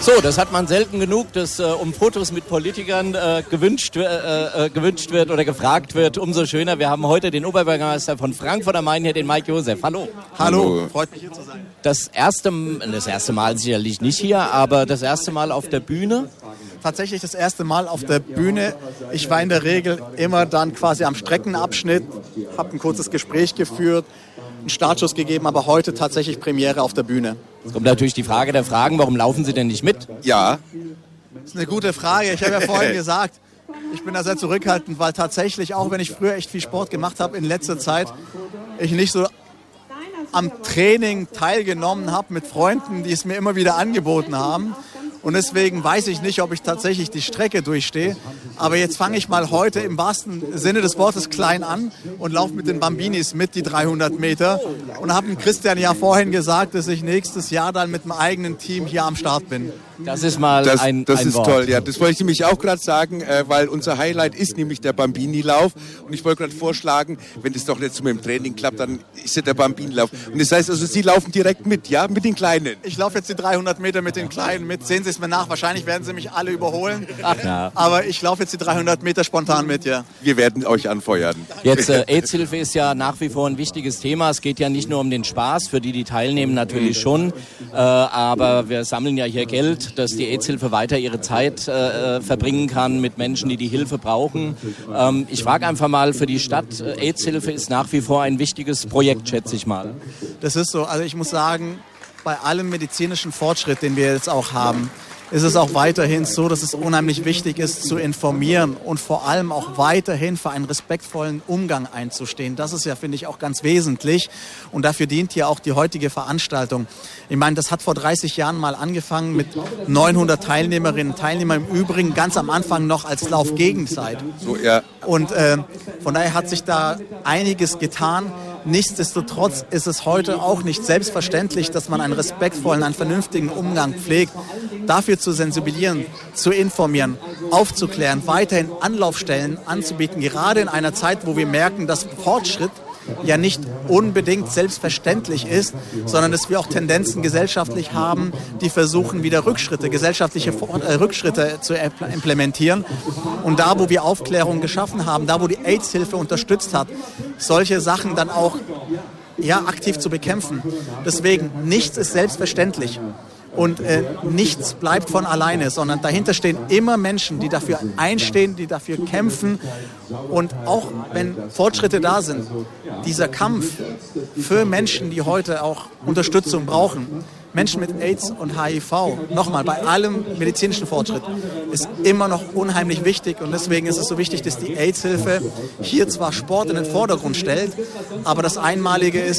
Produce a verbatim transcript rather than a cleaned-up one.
So, das hat man selten genug, dass äh, um Fotos mit Politikern äh, gewünscht, äh, äh, gewünscht wird oder gefragt wird. Umso schöner. Wir haben heute den Oberbürgermeister von Frankfurt am Main hier, den Mike Josef. Hallo. Hallo. Freut mich hier zu sein. Das erste, das erste Mal sicherlich nicht hier, aber das erste Mal auf der Bühne. Tatsächlich das erste Mal auf der Bühne. Ich war in der Regel immer dann quasi am Streckenabschnitt, habe ein kurzes Gespräch geführt, einen Startschuss gegeben, aber heute tatsächlich Premiere auf der Bühne. Jetzt kommt natürlich die Frage der Fragen, warum laufen Sie denn nicht mit? Ja. Das ist eine gute Frage. Ich habe ja vorhin gesagt, ich bin da sehr zurückhaltend, weil tatsächlich, auch wenn ich früher echt viel Sport gemacht habe, in letzter Zeit ich nicht so am Training teilgenommen habe mit Freunden, die es mir immer wieder angeboten haben. Und deswegen weiß ich nicht, ob ich tatsächlich die Strecke durchstehe. Aber jetzt fange ich mal heute im wahrsten Sinne des Wortes klein an und laufe mit den Bambinis mit die dreihundert Meter. Und habe Christian ja vorhin gesagt, dass ich nächstes Jahr dann mit dem eigenen Team hier am Start bin. Das ist mal das, ein Das ein ist Wort. toll, ja. Das wollte ich nämlich auch gerade sagen, äh, weil unser Highlight ist nämlich der Bambini-Lauf. Und ich wollte gerade vorschlagen, wenn das doch nicht so mit dem Training klappt, dann ist ja der Bambini-Lauf. Und das heißt also, Sie laufen direkt mit, ja, mit den Kleinen? Ich laufe jetzt die dreihundert Meter mit den Kleinen mit. Sehen Sie es mir nach. Wahrscheinlich werden Sie mich alle überholen. Ach, ja. Aber ich laufe jetzt die dreihundert Meter spontan mit, ja. Wir werden euch anfeuern. Jetzt, äh, AIDS-Hilfe ist ja nach wie vor ein wichtiges Thema. Es geht ja nicht nur um den Spaß, für die, die teilnehmen, natürlich schon. Äh, aber wir sammeln ja hier Geld, dass die AIDS-Hilfe weiter ihre Zeit äh, verbringen kann mit Menschen, die die Hilfe brauchen. Ähm, ich frage einfach mal für die Stadt, äh, AIDS-Hilfe ist nach wie vor ein wichtiges Projekt, schätze ich mal. Das ist so. Also ich muss sagen, bei allem medizinischen Fortschritt, den wir jetzt auch haben, ist es auch weiterhin so, dass es unheimlich wichtig ist, zu informieren und vor allem auch weiterhin für einen respektvollen Umgang einzustehen. Das ist ja, finde ich, auch ganz wesentlich. Und dafür dient ja auch die heutige Veranstaltung. Ich meine, das hat vor dreißig Jahren mal angefangen mit neunhundert Teilnehmerinnen und Teilnehmern. Im Übrigen ganz am Anfang noch als Laufgegenzeit. So, ja. Und äh, von daher hat sich da einiges getan. Nichtsdestotrotz ist es heute auch nicht selbstverständlich, dass man einen respektvollen, einen vernünftigen Umgang pflegt. Dafür zu sensibilisieren, zu informieren, aufzuklären, weiterhin Anlaufstellen anzubieten, gerade in einer Zeit, wo wir merken, dass Fortschritt ja nicht unbedingt selbstverständlich ist, sondern dass wir auch Tendenzen gesellschaftlich haben, die versuchen, wieder Rückschritte, gesellschaftliche Rückschritte zu implementieren. Und da, wo wir Aufklärung geschaffen haben, da, wo die AIDS-Hilfe unterstützt hat, solche Sachen dann auch ja, aktiv zu bekämpfen. Deswegen, nichts ist selbstverständlich. Und äh, nichts bleibt von alleine, sondern dahinter stehen immer Menschen, die dafür einstehen, die dafür kämpfen. Und auch wenn Fortschritte da sind, dieser Kampf für Menschen, die heute auch Unterstützung brauchen, Menschen mit AIDS und H I V, nochmal, bei allem medizinischen Fortschritt, ist immer noch unheimlich wichtig. Und deswegen ist es so wichtig, dass die AIDS-Hilfe hier zwar Sport in den Vordergrund stellt, aber das Einmalige ist,